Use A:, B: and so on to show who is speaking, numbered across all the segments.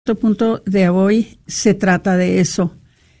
A: Nuestro punto de hoy se trata de eso.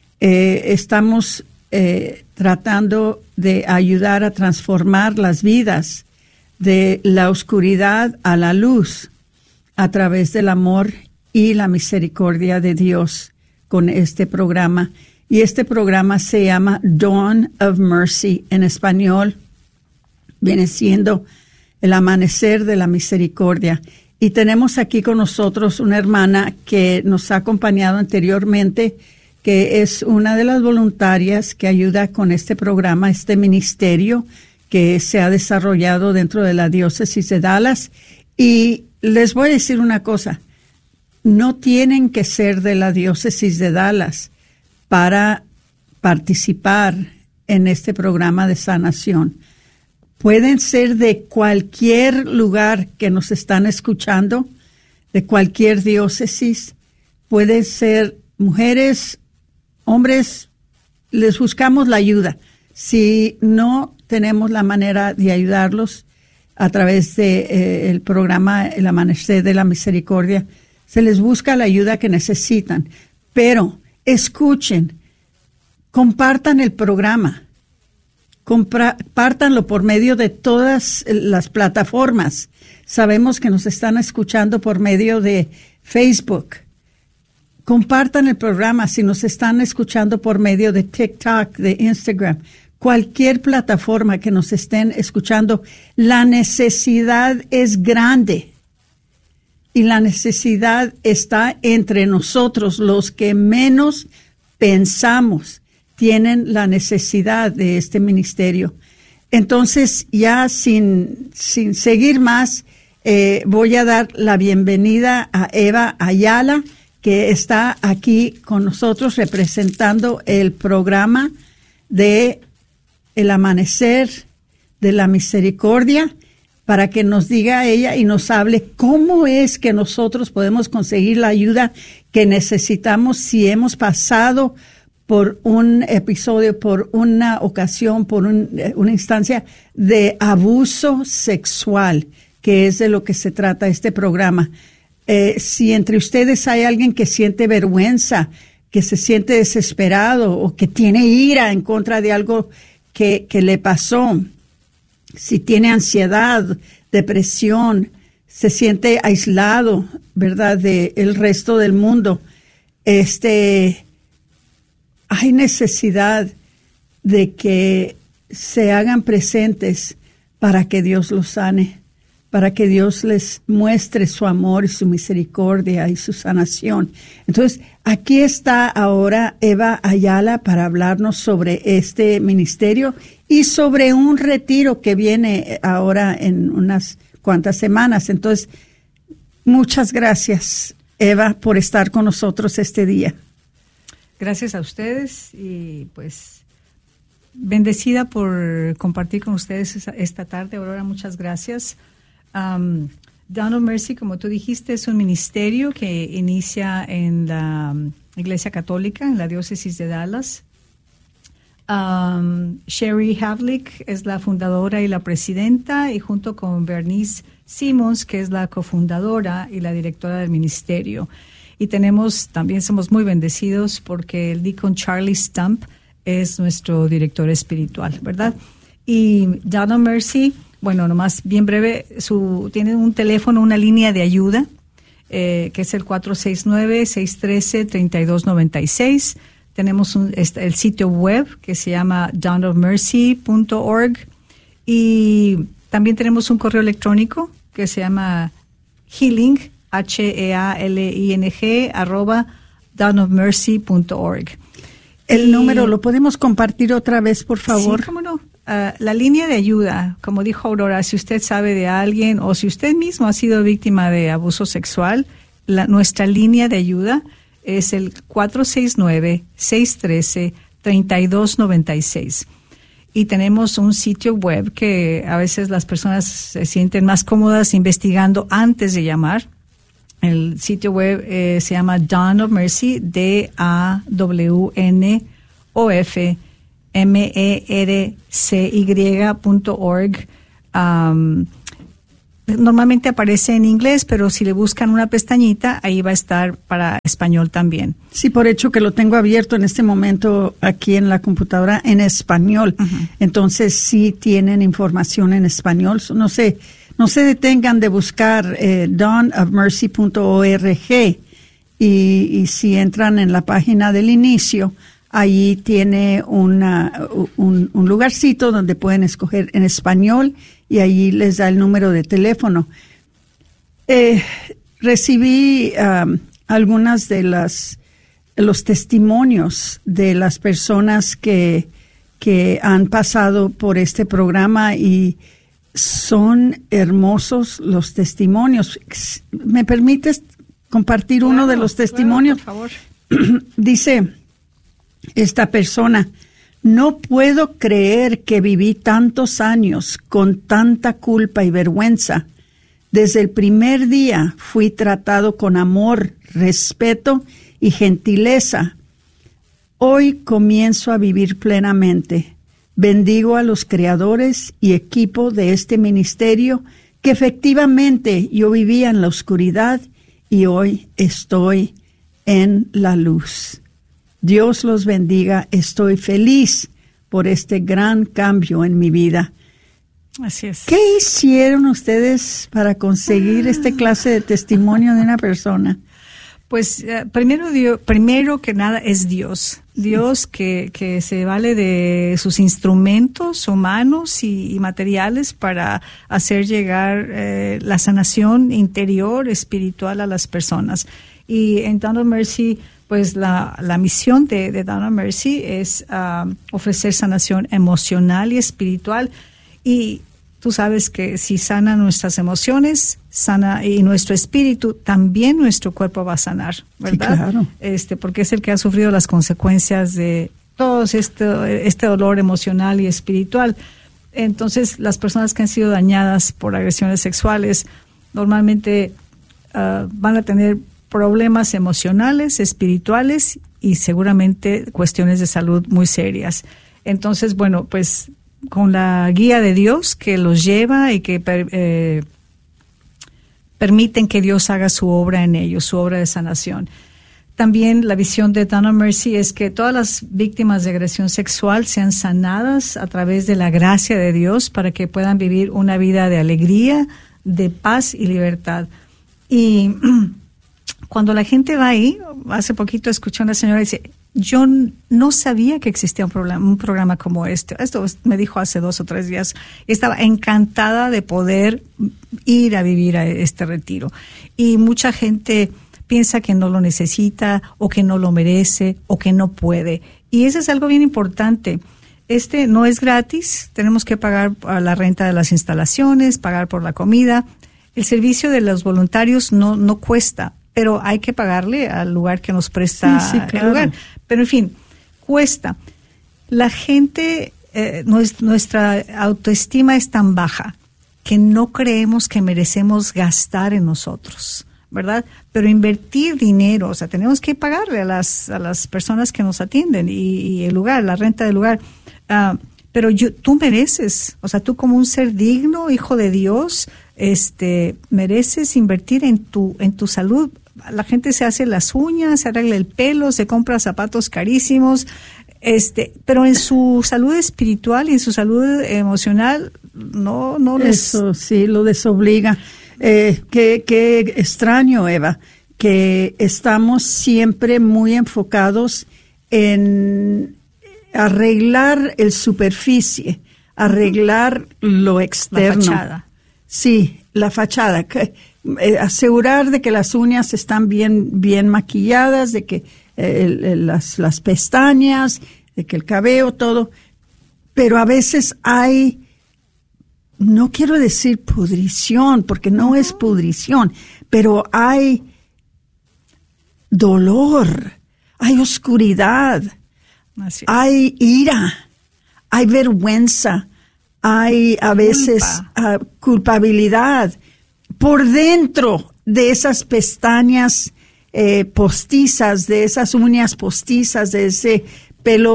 A: Estamos tratando de ayudar a transformar las vidas de la oscuridad a la luz a través del amor y la misericordia de Dios con este programa. Y este programa se llama Dawn of Mercy. En español viene siendo el amanecer de la misericordia. Y tenemos aquí con nosotros una hermana que nos ha acompañado anteriormente, que es una de las voluntarias que ayuda con este programa, este ministerio que se ha desarrollado dentro de la diócesis de Dallas. Y les voy a decir una cosa, no tienen que ser de la diócesis de Dallas para participar en este programa de sanación. Pueden ser de cualquier lugar que nos están escuchando, de cualquier diócesis. Pueden ser mujeres, hombres, les buscamos la ayuda. Si no tenemos la manera de ayudarlos a través de el programa El Amanecer de la Misericordia, se les busca la ayuda que necesitan. Pero escuchen, compartan el programa. Compártanlo por medio de todas las plataformas. Sabemos que nos están escuchando por medio de Facebook. Compartan el programa si nos están escuchando por medio de TikTok, de Instagram, cualquier plataforma que nos estén escuchando. La necesidad es grande y la necesidad está entre nosotros, los que menos pensamos tienen la necesidad de este ministerio. Entonces, ya sin seguir más, voy a dar la bienvenida a Eva Ayala, que está aquí con nosotros representando el programa de El Amanecer de la Misericordia, para que nos diga ella y nos hable cómo es que nosotros podemos conseguir la ayuda que necesitamos si hemos pasado por un episodio, por una ocasión, por una instancia de abuso sexual, que es de lo que se trata este programa. Si entre ustedes hay alguien que siente vergüenza, que se siente desesperado o que tiene ira en contra de algo que le pasó, si tiene ansiedad, depresión, se siente aislado, ¿verdad?, del resto del mundo, hay necesidad de que se hagan presentes para que Dios los sane, para que Dios les muestre su amor y su misericordia y su sanación. Entonces, aquí está ahora Eva Ayala para hablarnos sobre este ministerio y sobre un retiro que viene ahora en unas cuantas semanas. Entonces, muchas gracias, Eva, por estar con nosotros este día.
B: Gracias a ustedes y pues bendecida por compartir con ustedes esta tarde. Aurora, muchas gracias. Dawn of Mercy, como tú dijiste, es un ministerio que inicia en la Iglesia Católica, en la diócesis de Dallas. Sherry Havlick es la fundadora y la presidenta, y junto con Bernice Simmons, que es la cofundadora y la directora del ministerio. Y también somos muy bendecidos porque el deacon Charlie Stump es nuestro director espiritual, ¿verdad? Y Dawn of Mercy, bueno, nomás bien breve, tiene un teléfono, una línea de ayuda, que es el 469-613-3296. Tenemos el sitio web que se llama dawnofmercy.org. Y también tenemos un correo electrónico que se llama healing, HEALING, @dawnofmercy.org.
A: El número, ¿lo podemos compartir otra vez, por favor?
B: Sí, cómo no. La línea de ayuda, como dijo Aurora, si usted sabe de alguien o si usted mismo ha sido víctima de abuso sexual, nuestra línea de ayuda es el 469-613-3296. Y tenemos un sitio web que a veces las personas se sienten más cómodas investigando antes de llamar. El sitio web se llama Dawn of Mercy, DAWNOFMERCY.org. normalmente aparece en inglés, pero si le buscan una pestañita, ahí va a estar para español también.
A: Sí, por hecho que lo tengo abierto en este momento aquí en la computadora en español. Uh-huh. Entonces sí tienen información en español. No se detengan de buscar dawnofmercy.org y si entran en la página del inicio, ahí tiene un lugarcito donde pueden escoger en español y ahí les da el número de teléfono. Recibí algunas de los testimonios de las personas que han pasado por este programa y son hermosos los testimonios. ¿Me permites compartir uno de los testimonios?
B: Claro, por favor.
A: Dice esta persona: no puedo creer que viví tantos años con tanta culpa y vergüenza. Desde el primer día fui tratado con amor, respeto y gentileza. Hoy comienzo a vivir plenamente. Bendigo a los creadores y equipo de este ministerio, que efectivamente yo vivía en la oscuridad y hoy estoy en la luz. Dios los bendiga. Estoy feliz por este gran cambio en mi vida.
B: Así es.
A: ¿Qué hicieron ustedes para conseguir esta clase de testimonio de una persona?
B: Pues primero que nada es Dios. Dios que se vale de sus instrumentos humanos y materiales para hacer llegar la sanación interior, espiritual a las personas. Y en Dawn of Mercy, pues la misión de Dawn of Mercy es ofrecer sanación emocional y espiritual. Y tú sabes que si sana nuestras emociones, sana y nuestro espíritu, también nuestro cuerpo va a sanar, ¿verdad?
A: Sí, claro.
B: Porque es el que ha sufrido las consecuencias de todo este dolor emocional y espiritual. Entonces, las personas que han sido dañadas por agresiones sexuales normalmente van a tener problemas emocionales, espirituales y seguramente cuestiones de salud muy serias. Entonces, bueno, pues con la guía de Dios que los lleva y que permiten que Dios haga su obra en ellos, su obra de sanación. También la visión de Dawn of Mercy es que todas las víctimas de agresión sexual sean sanadas a través de la gracia de Dios para que puedan vivir una vida de alegría, de paz y libertad. Y cuando la gente va ahí, hace poquito escuché a una señora y dice: yo no sabía que existía un programa como este. Esto me dijo hace 2 o 3 días. Estaba encantada de poder ir a vivir a este retiro. Y mucha gente piensa que no lo necesita, o que no lo merece, o que no puede. Y eso es algo bien importante. No es gratis. Tenemos que pagar la renta de las instalaciones, pagar por la comida. El servicio de los voluntarios no cuesta, pero hay que pagarle al lugar que nos presta
A: claro.
B: el lugar. Pero en fin, cuesta. La gente, nuestra autoestima es tan baja que no creemos que merecemos gastar en nosotros, ¿verdad? Pero invertir dinero, o sea, tenemos que pagarle a las personas que nos atienden y el lugar, la renta del lugar. Pero tú mereces, o sea, tú como un ser digno, hijo de Dios, mereces invertir en tu salud. La gente se hace las uñas, se arregla el pelo, se compra zapatos carísimos, pero en su salud espiritual y en su salud emocional no les...
A: Eso sí, lo desobliga. Qué extraño, Eva, que estamos siempre muy enfocados en arreglar el superficie, arreglar lo externo.
B: La fachada.
A: Sí, la fachada. Asegurar de que las uñas están bien maquilladas, de que las pestañas, de que el cabello, todo. Pero a veces hay, no quiero decir pudrición, porque no es pudrición, pero hay dolor, hay oscuridad, hay ira, hay vergüenza, hay a veces culpabilidad por dentro de esas pestañas postizas, de esas uñas postizas, de ese pelo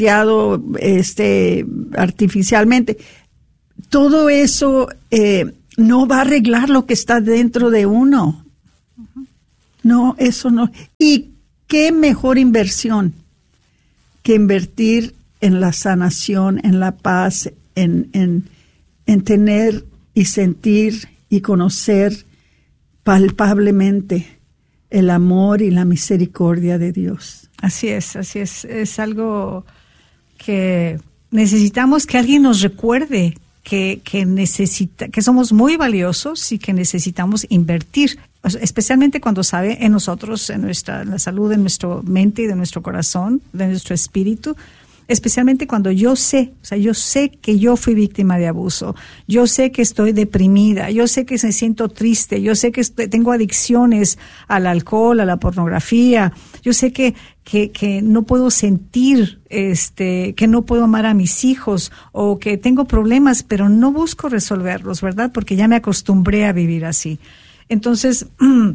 A: tinteado artificialmente. Todo eso no va a arreglar lo que está dentro de uno. No, eso no. Y qué mejor inversión que invertir en la sanación, en la paz, en tener y sentir y conocer palpablemente el amor y la misericordia de Dios.
B: Así es. Es algo que necesitamos que alguien nos recuerde que somos muy valiosos y que necesitamos invertir, especialmente cuando sabe en nosotros, en la salud de nuestra mente y de nuestro corazón, de nuestro espíritu. Especialmente cuando yo sé que yo fui víctima de abuso, yo sé que estoy deprimida, yo sé que me siento triste, yo sé que tengo adicciones al alcohol, a la pornografía, yo sé que no puedo sentir, que no puedo amar a mis hijos, o que tengo problemas, pero no busco resolverlos, ¿verdad? Porque ya me acostumbré a vivir así. Entonces,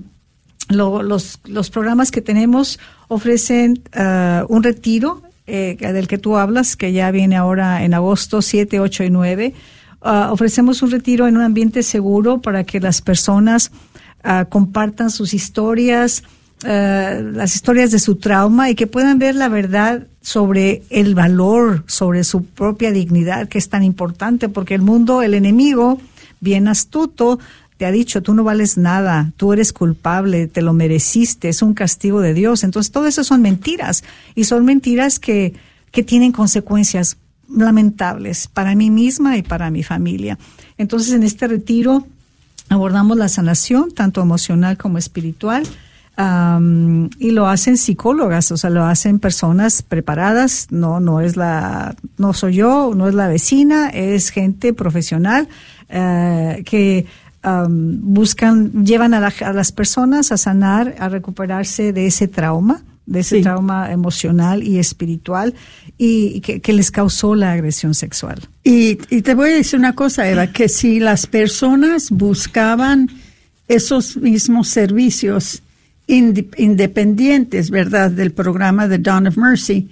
B: los programas que tenemos ofrecen un retiro, del que tú hablas, que ya viene ahora en agosto 7, 8 y 9. Ofrecemos un retiro en un ambiente seguro para que las personas compartan sus historias, las historias de su trauma, y que puedan ver la verdad sobre el valor, sobre su propia dignidad, que es tan importante, porque el enemigo, bien astuto, te ha dicho, tú no vales nada, tú eres culpable, te lo mereciste, es un castigo de Dios. Entonces, todo eso son mentiras, y son mentiras que tienen consecuencias lamentables para mí misma y para mi familia. Entonces, en este retiro abordamos la sanación, tanto emocional como espiritual, y lo hacen psicólogas, o sea, lo hacen personas preparadas, no soy yo, no es la vecina, es gente profesional, que llevan a las personas a sanar, a recuperarse de ese trauma, trauma emocional y espiritual, y que les causó la agresión sexual.
A: Y te voy a decir una cosa, Eva, que si las personas buscaban esos mismos servicios independientes, ¿verdad?, del programa de Dawn of Mercy,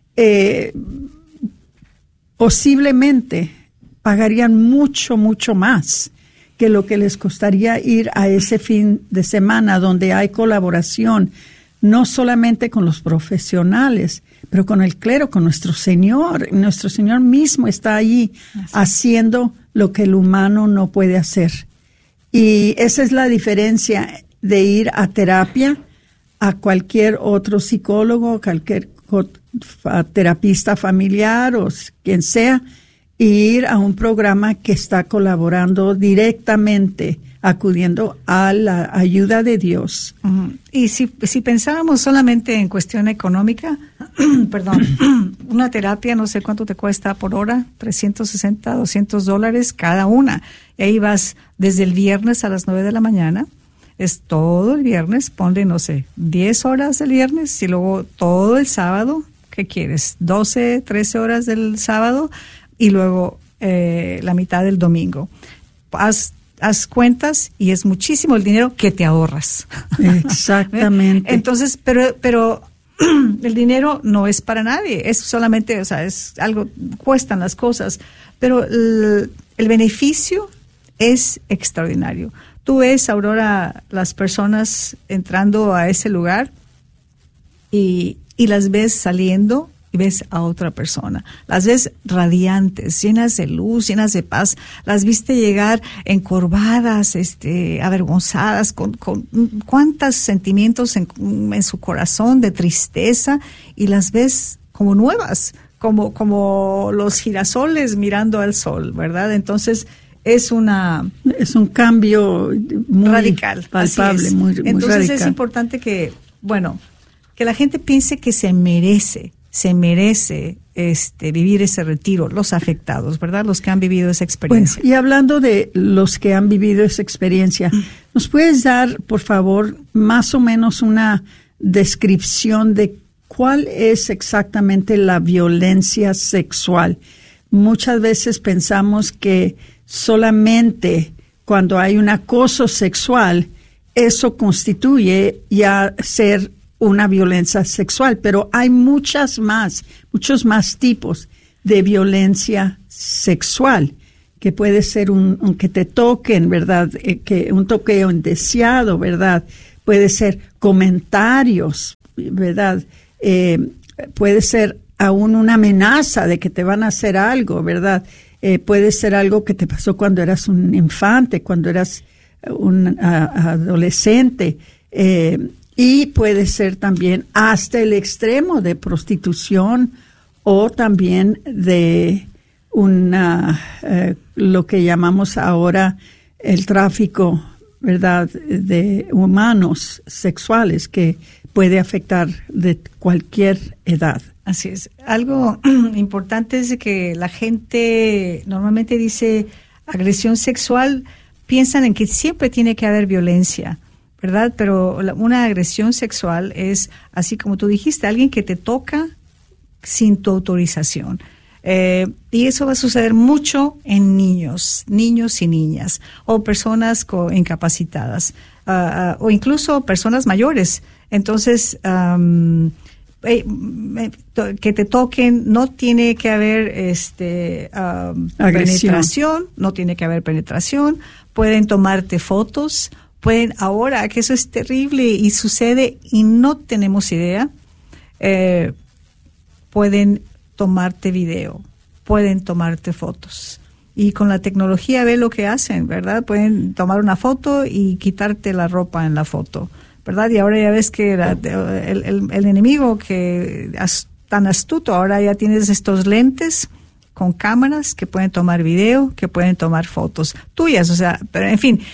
A: posiblemente pagarían mucho, mucho más que lo que les costaría ir a ese fin de semana, donde hay colaboración, no solamente con los profesionales, pero con el clero, con nuestro Señor. Nuestro Señor mismo está allí haciendo lo que el humano no puede hacer. Y esa es la diferencia de ir a terapia, a cualquier otro psicólogo, cualquier terapista familiar o quien sea, y ir a un programa que está colaborando directamente, acudiendo a la ayuda de Dios.
B: Y si pensábamos solamente en cuestión económica, una terapia, no sé cuánto te cuesta por hora, $360, $200 cada una. Y ahí vas desde el viernes a las 9 de la mañana, es todo el viernes, ponle, 10 horas el viernes, y luego todo el sábado, ¿qué quieres? 12, 13 horas del sábado, y luego la mitad del domingo. Haz cuentas y es muchísimo el dinero que te ahorras.
A: Exactamente.
B: Entonces, pero el dinero no es para nadie, es solamente, es algo, cuestan las cosas, pero el beneficio es extraordinario. Tú ves, Aurora, las personas entrando a ese lugar y las ves saliendo, y ves a otra persona. Las ves radiantes, llenas de luz, llenas de paz. Las viste llegar encorvadas, avergonzadas, con cuántos sentimientos en su corazón de tristeza, y las ves como nuevas, como los girasoles mirando al sol, ¿verdad? Entonces, es un
A: cambio muy
B: radical,
A: palpable, muy
B: Entonces
A: radical.
B: Es importante que la gente piense que se merece vivir ese retiro, los afectados, ¿verdad? Los que han vivido esa experiencia.
A: Bueno, y hablando de los que han vivido esa experiencia, ¿nos puedes dar, por favor, más o menos una descripción de cuál es exactamente la violencia sexual? Muchas veces pensamos que solamente cuando hay un acoso sexual, eso constituye ya ser una violencia sexual, pero hay muchos más tipos de violencia sexual que puede ser un que te toquen, ¿verdad? Que un toqueo indeseado, ¿verdad? Puede ser comentarios, ¿verdad? Puede ser aún una amenaza de que te van a hacer algo, ¿verdad? Puede ser algo que te pasó cuando eras un infante, cuando eras un adolescente, y puede ser también hasta el extremo de prostitución o también de lo que llamamos ahora el tráfico, ¿verdad?, de humanos sexuales, que puede afectar de cualquier edad.
B: Así es. Algo importante es que la gente normalmente dice agresión sexual, piensan en que siempre tiene que haber violencia, ¿verdad? Pero una agresión sexual es, así como tú dijiste, alguien que te toca sin tu autorización. Y eso va a suceder mucho en niños y niñas, o personas incapacitadas, o incluso personas mayores. Entonces, que te toquen, no tiene que haber penetración, no tiene que haber penetración, pueden tomarte fotos, ahora que eso es terrible y sucede y no tenemos idea, pueden tomarte video, pueden tomarte fotos. Y con la tecnología ve lo que hacen, ¿verdad? Pueden tomar una foto y quitarte la ropa en la foto, ¿verdad? Y ahora ya ves que el enemigo que es tan astuto, ahora ya tienes estos lentes con cámaras que pueden tomar video, que pueden tomar fotos tuyas, o sea, pero en fin,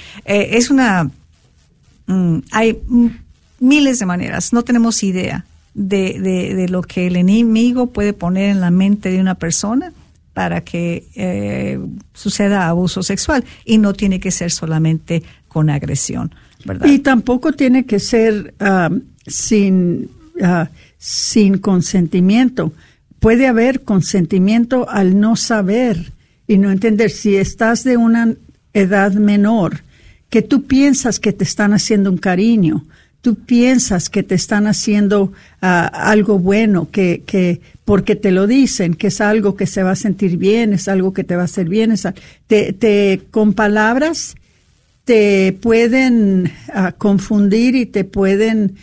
B: hay miles de maneras, no tenemos idea de lo que el enemigo puede poner en la mente de una persona para que suceda abuso sexual, y no tiene que ser solamente con agresión, ¿verdad? Y
A: tampoco tiene que ser sin consentimiento. Puede haber consentimiento al no saber y no entender. Si estás de una edad menor, que tú piensas que te están haciendo un cariño, tú piensas que te están haciendo algo bueno, que porque te lo dicen, que es algo que se va a sentir bien, es algo que te va a hacer bien, con palabras te pueden confundir y te pueden,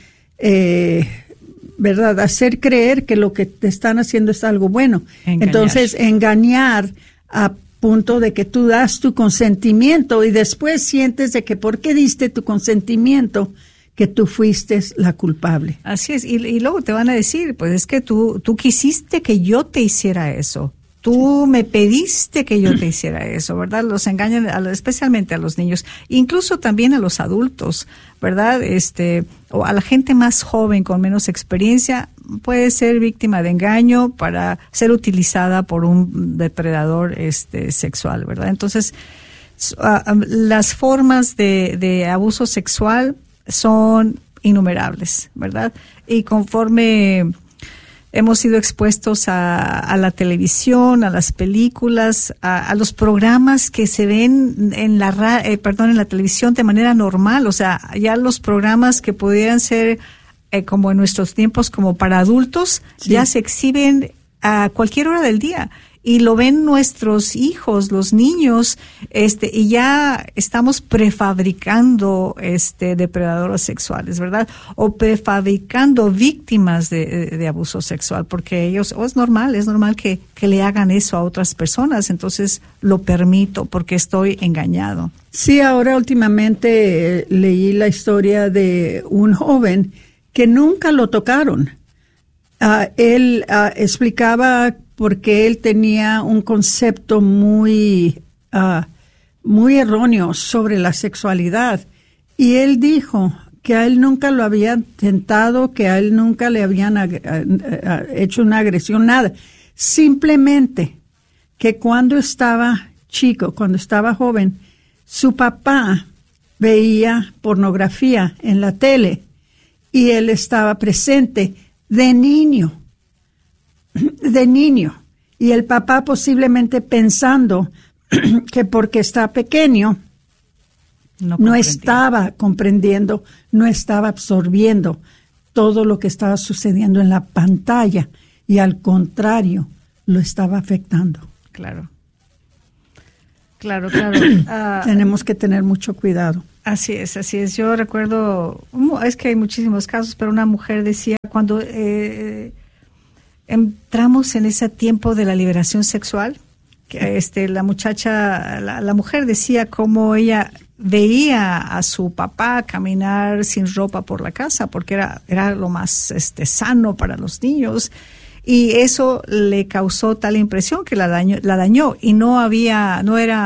A: ¿verdad?, hacer creer que lo que te están haciendo es algo bueno. Entonces, engañar a punto de que tú das tu consentimiento y después sientes de que ¿por qué diste tu consentimiento? Que tú fuiste la culpable.
B: Así es, y luego te van a decir, pues es que tú quisiste que yo te hiciera eso, tú me pediste que yo te hiciera eso, ¿verdad? Los engañan especialmente a los niños, incluso también a los adultos, ¿verdad? O a la gente más joven con menos experiencia puede ser víctima de engaño para ser utilizada por un depredador sexual, ¿verdad? Entonces, las formas de abuso sexual son innumerables, ¿verdad? Y conforme hemos sido expuestos a la televisión, a las películas, a los programas que se ven en la televisión de manera normal, o sea, ya los programas que pudieran ser como en nuestros tiempos como para adultos, sí, ya se exhiben a cualquier hora del día. Y lo ven nuestros hijos, los niños, y ya estamos prefabricando depredadores sexuales, ¿verdad? O prefabricando víctimas de abuso sexual, porque ellos, es normal que le hagan eso a otras personas, entonces lo permito porque estoy engañado.
A: Sí, ahora últimamente leí la historia de un joven que nunca lo tocaron. Él explicaba porque él tenía un concepto muy erróneo sobre la sexualidad. Y él dijo que a él nunca lo habían tentado, que a él nunca le habían hecho una agresión, nada. Simplemente que cuando estaba chico, cuando estaba joven, su papá veía pornografía en la tele y él estaba presente de niño. Y el papá posiblemente pensando que porque está pequeño no estaba comprendiendo, no estaba absorbiendo todo lo que estaba sucediendo en la pantalla y al contrario lo estaba afectando.
B: Claro. Claro.
A: Tenemos que tener mucho cuidado.
B: Así es. Yo recuerdo, es que hay muchísimos casos, pero una mujer decía, cuando entramos en ese tiempo de la liberación sexual, que la muchacha, la mujer decía cómo ella veía a su papá caminar sin ropa por la casa, porque era lo más sano para los niños. Y eso le causó tal impresión que la dañó y no había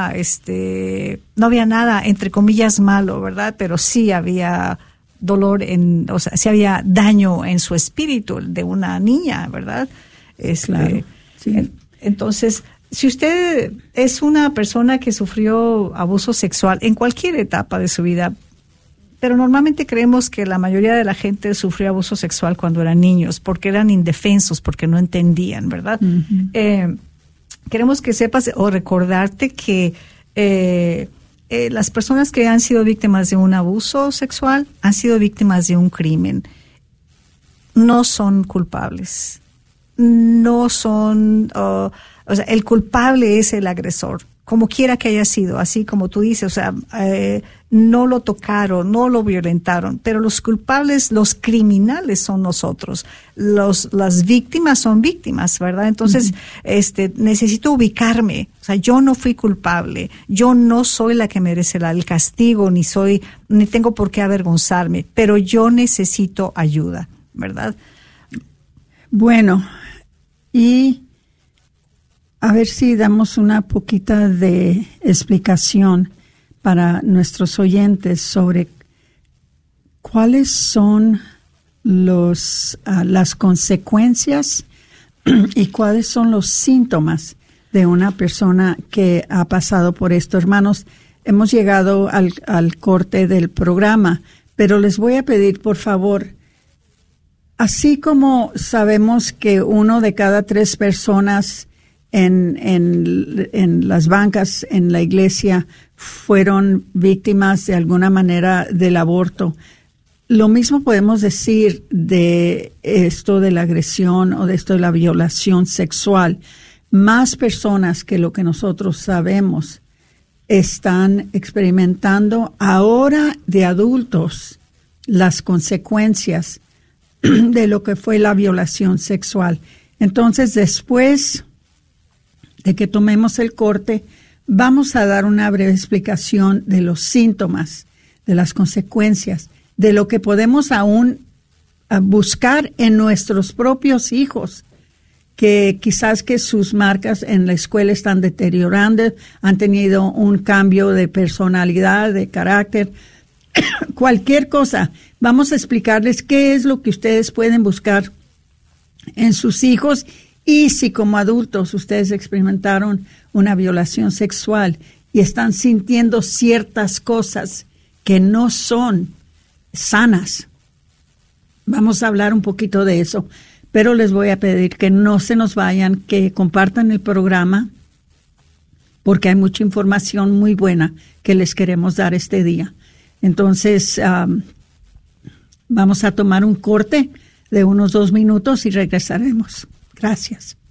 B: nada, entre comillas, malo, ¿verdad? Pero sí había dolor sí había daño en su espíritu de una niña, ¿verdad?
A: Claro, sí.
B: Entonces, si usted es una persona que sufrió abuso sexual en cualquier etapa de su vida, pero normalmente creemos que la mayoría de la gente sufrió abuso sexual cuando eran niños, porque eran indefensos, porque no entendían, ¿verdad? Uh-huh. Queremos que sepas o recordarte que las personas que han sido víctimas de un abuso sexual han sido víctimas de un crimen. No son culpables. No son... o sea, el culpable es el agresor, como quiera que haya sido, así como tú dices, o sea, no lo tocaron, no lo violentaron, pero los culpables, los criminales son nosotros, las víctimas son víctimas, ¿verdad? Entonces, necesito ubicarme, o sea, yo no fui culpable, yo no soy la que merece el castigo, ni tengo por qué avergonzarme, pero yo necesito ayuda, ¿verdad?
A: Bueno, y a ver si damos una poquita de explicación para nuestros oyentes sobre cuáles son las consecuencias y cuáles son los síntomas de una persona que ha pasado por esto. Hermanos, hemos llegado al corte del programa, pero les voy a pedir, por favor, así como sabemos que 1 de cada 3 personas en las bancas, en la iglesia, fueron víctimas de alguna manera del aborto. Lo mismo podemos decir de esto de la agresión o de esto de la violación sexual. Más personas que lo que nosotros sabemos están experimentando ahora de adultos las consecuencias de lo que fue la violación sexual. Entonces, después de que tomemos el corte, vamos a dar una breve explicación de los síntomas, de las consecuencias, de lo que podemos aún buscar en nuestros propios hijos, que quizás que sus marcas en la escuela están deteriorando, han tenido un cambio de personalidad, de carácter, cualquier cosa. Vamos a explicarles qué es lo que ustedes pueden buscar en sus hijos. Y si como adultos ustedes experimentaron una violación sexual y están sintiendo ciertas cosas que no son sanas, vamos a hablar un poquito de eso. Pero les voy a pedir que no se nos vayan, que compartan el programa, porque hay mucha información muy buena que les queremos dar este día. Entonces, vamos a tomar un corte de unos 2 minutos y regresaremos. Gracias.